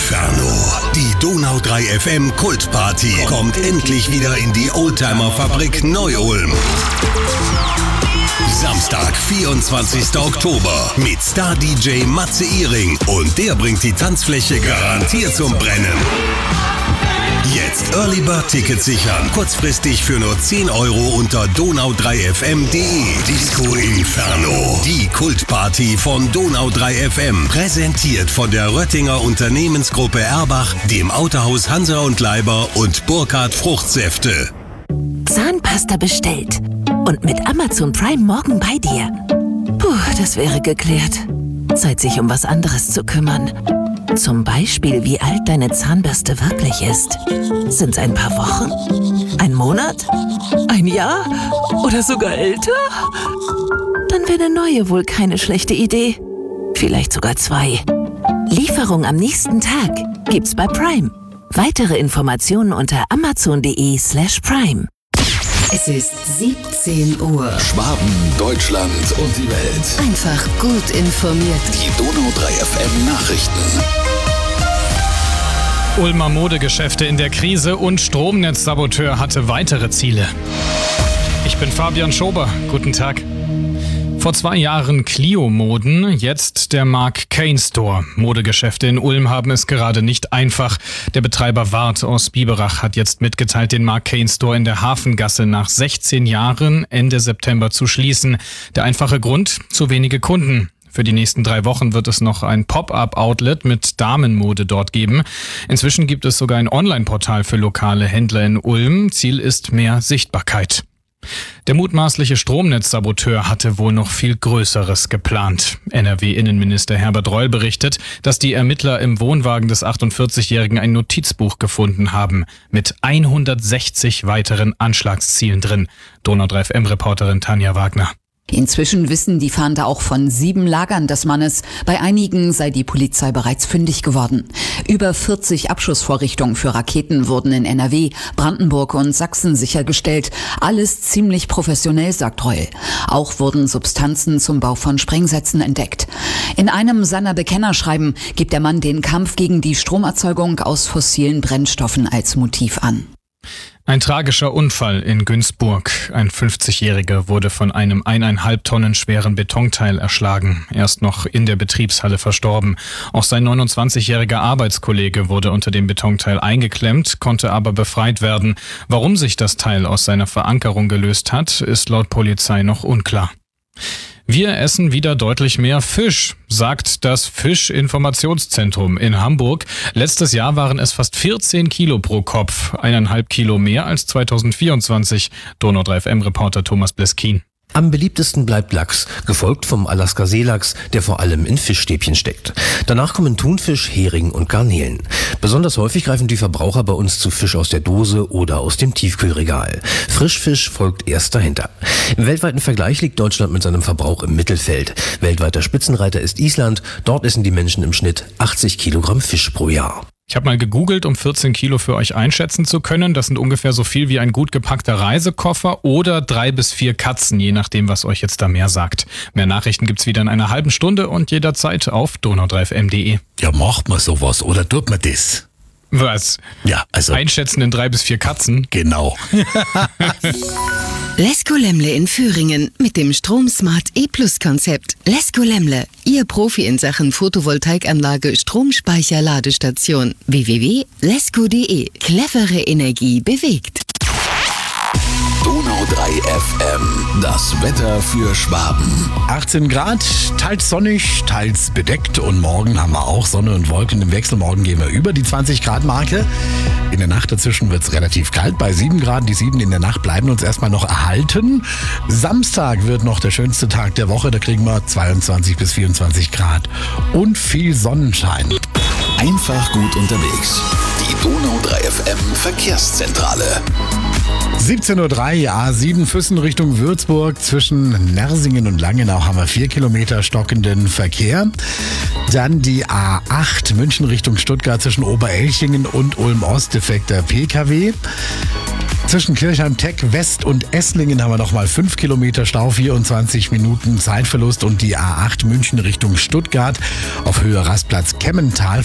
Inferno. Die Donau 3 FM Kultparty kommt endlich wieder in die Oldtimer-Fabrik Neu-Ulm. Samstag, 24. Oktober mit Star-DJ Matze Ihring und der bringt die Tanzfläche garantiert zum Brennen. Jetzt Early Bird Tickets sichern. Kurzfristig für nur 10 € unter donau3fm.de. Disco Inferno. Die Kultparty von Donau 3 FM. Präsentiert von der Röttinger Unternehmensgruppe Erbach, dem Autohaus Hansa und Leiber und Burkhardt Fruchtsäfte. Zahnpasta bestellt. Und mit Amazon Prime morgen bei dir. Puh, das wäre geklärt. Zeit, sich um was anderes zu kümmern. Zum Beispiel, wie alt deine Zahnbürste wirklich ist. Sind's ein paar Wochen? Ein Monat? Ein Jahr? Oder sogar älter? Dann wäre eine neue wohl keine schlechte Idee. Vielleicht sogar 2. Lieferung am nächsten Tag gibt's bei Prime. Weitere Informationen unter amazon.de/prime. Es ist 17 Uhr. Schwaben, Deutschland und die Welt. Einfach gut informiert. Die Donau 3 FM Nachrichten. Ulmer Modegeschäfte in der Krise und Stromnetzsaboteur hatte weitere Ziele. Ich bin Fabian Schober. Guten Tag. Vor 2 Jahren Clio-Moden, jetzt der Mark Cain Store. Modegeschäfte in Ulm haben es gerade nicht einfach. Der Betreiber Wart aus Biberach hat jetzt mitgeteilt, den Mark Cain Store in der Hafengasse nach 16 Jahren Ende September zu schließen. Der einfache Grund? Zu wenige Kunden. Für die nächsten 3 Wochen wird es noch ein Pop-up-Outlet mit Damenmode dort geben. Inzwischen gibt es sogar ein Online-Portal für lokale Händler in Ulm. Ziel ist mehr Sichtbarkeit. Der mutmaßliche Stromnetzsaboteur hatte wohl noch viel Größeres geplant. NRW-Innenminister Herbert Reul berichtet, dass die Ermittler im Wohnwagen des 48-Jährigen ein Notizbuch gefunden haben, mit 160 weiteren Anschlagszielen drin. Donau 3 FM-Reporterin Tanja Wagner. Inzwischen wissen die Fahnder auch von 7 Lagern des Mannes. Bei einigen sei die Polizei bereits fündig geworden. Über 40 Abschussvorrichtungen für Raketen wurden in NRW, Brandenburg und Sachsen sichergestellt. Alles ziemlich professionell, sagt Reul. Auch wurden Substanzen zum Bau von Sprengsätzen entdeckt. In einem seiner Bekennerschreiben gibt der Mann den Kampf gegen die Stromerzeugung aus fossilen Brennstoffen als Motiv an. Ein tragischer Unfall in Günzburg. Ein 50-Jähriger wurde von einem 1,5 Tonnen schweren Betonteil erschlagen. Er ist noch in der Betriebshalle verstorben. Auch sein 29-jähriger Arbeitskollege wurde unter dem Betonteil eingeklemmt, konnte aber befreit werden. Warum sich das Teil aus seiner Verankerung gelöst hat, ist laut Polizei noch unklar. Wir essen wieder deutlich mehr Fisch, sagt das Fischinformationszentrum in Hamburg. Letztes Jahr waren es fast 14 Kilo pro Kopf, 1,5 Kilo mehr als 2024. Donau 3 FM-Reporter Thomas Bleskin. Am beliebtesten bleibt Lachs, gefolgt vom Alaska-Seelachs, der vor allem in Fischstäbchen steckt. Danach kommen Thunfisch, Hering und Garnelen. Besonders häufig greifen die Verbraucher bei uns zu Fisch aus der Dose oder aus dem Tiefkühlregal. Frischfisch folgt erst dahinter. Im weltweiten Vergleich liegt Deutschland mit seinem Verbrauch im Mittelfeld. Weltweiter Spitzenreiter ist Island. Dort essen die Menschen im Schnitt 80 Kilogramm Fisch pro Jahr. Ich habe mal gegoogelt, um 14 Kilo für euch einschätzen zu können. Das sind ungefähr so viel wie ein gut gepackter Reisekoffer oder 3 bis 4 Katzen, je nachdem, was euch jetzt da mehr sagt. Mehr Nachrichten gibt's wieder in einer halben Stunde und jederzeit auf donau3fm.de. Ja, macht man sowas oder tut man das? Was? Ja, also Einschätzen in 3 bis 4 Katzen? genau. Lesko Lemle in Thüringen mit dem StromSmart E-Plus-Konzept. Lesko Lemle, Ihr Profi in Sachen Photovoltaikanlage, Stromspeicher, Ladestation. www.lesko.de. Clevere Energie bewegt. Donau 3 FM. Das Wetter für Schwaben. 18 Grad, teils sonnig, teils bedeckt und morgen haben wir auch Sonne und Wolken im Wechsel. Morgen gehen wir über die 20 Grad Marke. In der Nacht dazwischen wird es relativ kalt, bei 7 Grad. Die 7 in der Nacht bleiben uns erstmal noch erhalten. Samstag wird noch der schönste Tag der Woche, da kriegen wir 22 bis 24 Grad und viel Sonnenschein. Einfach gut unterwegs. Die Donau 3 FM Verkehrszentrale. 17:03 Uhr, A7 Füssen Richtung Würzburg. Zwischen Nersingen und Langenau haben wir 4 Kilometer stockenden Verkehr. Dann die A8 München Richtung Stuttgart zwischen Oberelchingen und Ulm-Ost defekter PKW. Zwischen Kirchheim-Teck West und Esslingen haben wir nochmal 5 Kilometer Stau, 24 Minuten Zeitverlust und die A8 München Richtung Stuttgart auf Höhe Rastplatz Kemmental.